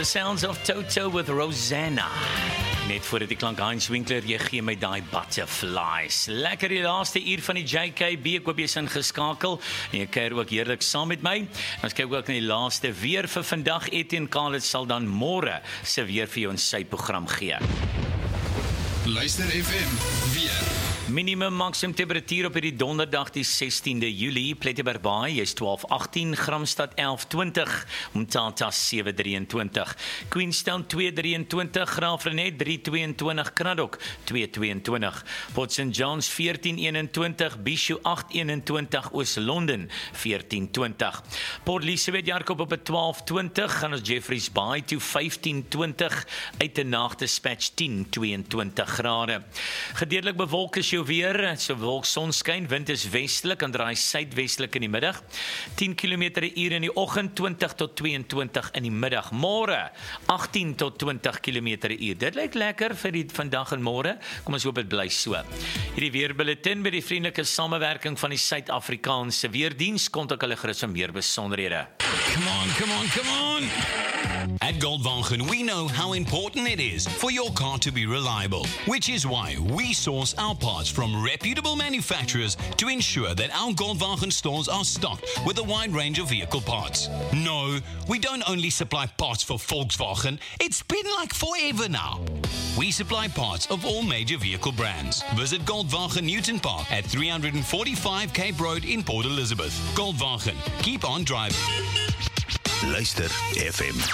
the sounds of Toto with Rosanna. Net voordat die klank Heinz Winkler, jy gee my die butterflies. Lekker die laaste uur van die JKB, ek hoop jy is ingeskakel, en jy kuier ook heerlik saam met my. Ons kyk ook na die laaste weer vir vandag. Etienne Khalid sal dan môre se weer vir jou in sy program gee. Luister FM, weer. Minimum maksimum temperatuur op hierdie donderdag die 16de Julie, Plettenberg Baai is 12:18, Gramstad 11:20, Mthatha 7:23, Queenstown 2:23, Graafrenet 3:22, Kraddock 2:22, Port St. John's 14:21, Bishu 8:21, Oos-London 14:20, Port Elizabeth Jakob op 12:20, gaan ons Jeffreys Bay toe 15:20, Uitenhaag Dispatch 10:22 grade. Gedeeltelik bewolk is jou weer, so wolk sonskyn, wind is westelik en draai suidwestelik in die middag. 10 km/h in die oggend, 20 tot 22 in die middag. Môre 18 tot 20 km/h. Dit lyk lekker vir die vandag en môre. Kom ons hoop dit bly so. Hierdie weerbulletin met die vriendelike samewerking van die Suid-Afrikaanse Weerdiens, kontak hulle gerus vir meer besonderhede. Come on. At Goldwagen, we know how important it is for your car to be reliable, which is why we source our parts from reputable manufacturers to ensure that our Goldwagen stores are stocked with a wide range of vehicle parts. No, we don't only supply parts for Volkswagen, it's been like forever now. We supply parts of all major vehicle brands. Visit Goldwagen Newton Park at 345 Cape Road in Port Elizabeth. Goldwagen, keep on driving. Luister FM.